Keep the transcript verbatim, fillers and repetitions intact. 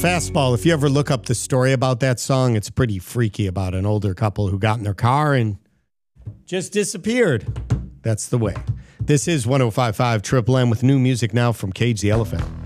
Fastball. If you ever look up the story about that song, it's pretty freaky about an older couple who got in their car and just disappeared. That's the way. This is one oh five point five Triple M with new music now from Cage the Elephant.